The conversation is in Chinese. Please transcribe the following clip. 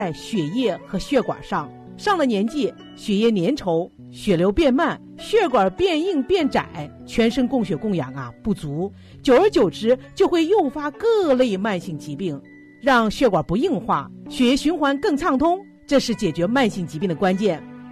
在血液和血管上。上了年纪，血液粘稠，血流变慢，血管变硬变窄，全身供血供氧不足，久而久之就会诱发各类慢性疾病，让血管不硬化，血液循环更畅通，这是解决慢性疾病的关键。